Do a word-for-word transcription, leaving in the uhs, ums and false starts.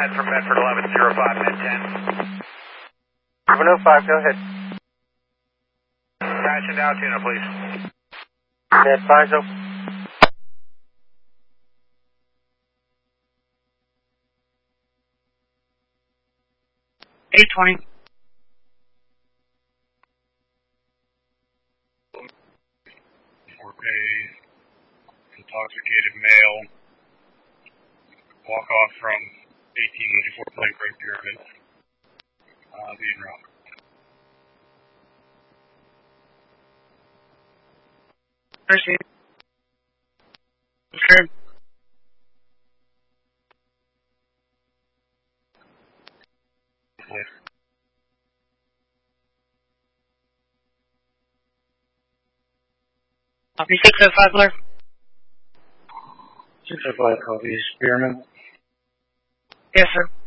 Med from Bedford eleven zero five, Med ten. one oh five, go ahead. Crashing to Altoona, please. Med five, open. eight twenty. four K, intoxicated male, walk off from eighteen ninety-four Plank Break Pyramid, uh, being route. Proceed. Sure. Clear. Copy six oh five, Blair. six oh five, copy. Spearman. Yes, sir.